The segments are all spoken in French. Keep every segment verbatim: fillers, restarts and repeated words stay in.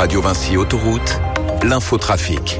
Radio Vinci Autoroute, l'infotrafic.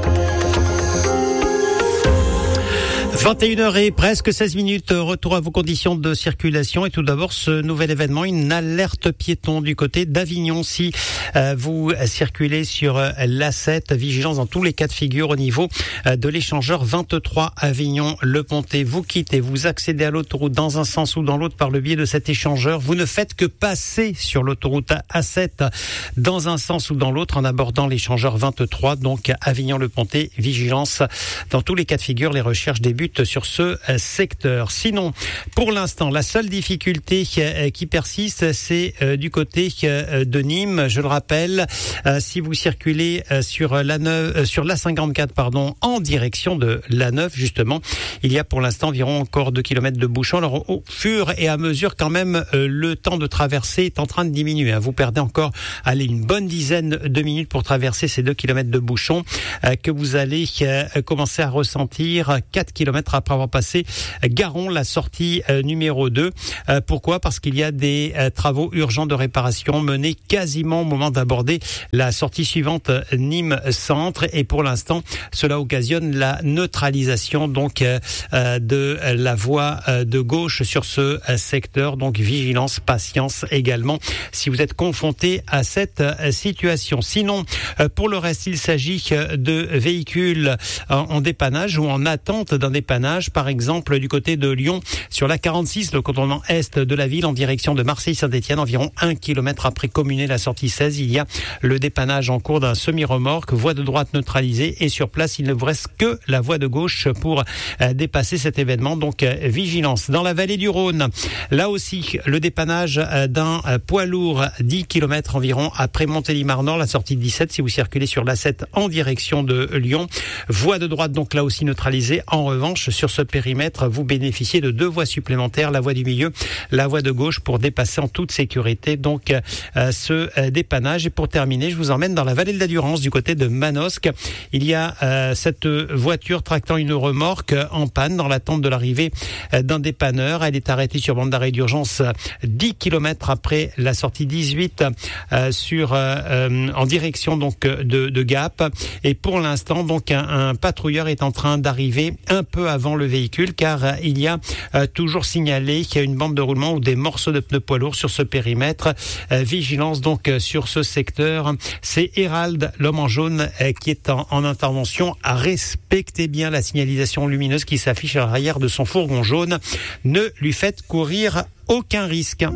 vingt et une heures et presque seize minutes, retour à vos conditions de circulation. Et tout d'abord, ce nouvel événement, une alerte piéton du côté d'Avignon. Si euh, vous circulez sur euh, l'A sept, vigilance dans tous les cas de figure au niveau euh, de l'échangeur vingt-trois Avignon-Le Pontet. Vous quittez, vous accédez à l'autoroute dans un sens ou dans l'autre par le biais de cet échangeur. Vous ne faites que passer sur l'autoroute A sept dans un sens ou dans l'autre en abordant l'échangeur vingt-trois. Donc Avignon-Le Pontet, vigilance dans tous les cas de figure. Les recherches débutent sur ce secteur. Sinon, pour l'instant, la seule difficulté qui persiste, c'est du côté de Nîmes. Je le rappelle, si vous circulez sur l'A neuf, sur l'A cinquante-quatre, pardon, en direction de l'A neuf, justement, il y a pour l'instant environ encore deux kilomètres de bouchons. Alors, au fur et à mesure, quand même, le temps de traverser est en train de diminuer. Vous perdez encore, allez, une bonne dizaine de minutes pour traverser ces deux kilomètres de bouchons que vous allez commencer à ressentir quatre kilomètres après avoir passé Garon, la sortie euh, numéro deux. Euh, pourquoi ? Parce qu'il y a des euh, travaux urgents de réparation menés quasiment au moment d'aborder la sortie suivante, Nîmes Centre. Et pour l'instant, cela occasionne la neutralisation donc euh, euh, de la voie euh, de gauche sur ce euh, secteur. Donc vigilance, patience également si vous êtes confronté à cette euh, situation. Sinon, euh, pour le reste, il s'agit de véhicules en, en dépannage ou en attente d'un dépannage. Par exemple, du côté de Lyon, sur la quarante-six, le contournement est de la ville en direction de Marseille-Saint-Étienne, environ un kilomètre après Communé, la sortie seize, il y a le dépannage en cours d'un semi-remorque, voie de droite neutralisée, et sur place, il ne vous reste que la voie de gauche pour euh, dépasser cet événement. Donc, euh, vigilance. Dans la vallée du Rhône, là aussi, le dépannage euh, d'un euh, poids lourd, dix kilomètres environ après Montélimar-Nord, la sortie dix-sept, si vous circulez sur l'A sept en direction de Lyon. Voie de droite, donc là aussi neutralisée. En revanche, sur ce périmètre, vous bénéficiez de deux voies supplémentaires, la voie du milieu, la voie de gauche, pour dépasser en toute sécurité donc euh, ce euh, dépannage. Et pour terminer, je vous emmène dans la vallée de la Durance, du côté de Manosque. Il y a euh, cette voiture tractant une remorque en panne dans l'attente de l'arrivée euh, d'un dépanneur. Elle est arrêtée sur bande d'arrêt d'urgence dix kilomètres après la sortie dix-huit euh, sur euh, euh, en direction donc de, de Gap. Et pour l'instant, donc un, un patrouilleur est en train d'arriver un peu avant le véhicule, car euh, il y a euh, toujours signalé qu'il y a une bande de roulement ou des morceaux de pneus poids lourds sur ce périmètre. Euh, vigilance donc euh, sur ce secteur. C'est Hérald, l'homme en jaune, euh, qui est en, en intervention. À respecter bien la signalisation lumineuse qui s'affiche à l'arrière de son fourgon jaune. Ne lui faites courir aucun risque.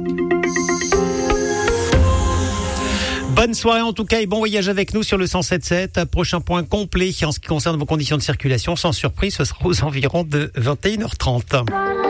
Bonne soirée en tout cas et bon voyage avec nous sur le cent sept sept. Prochain point complet en ce qui concerne vos conditions de circulation. Sans surprise, ce sera aux environs de vingt et une heures trente.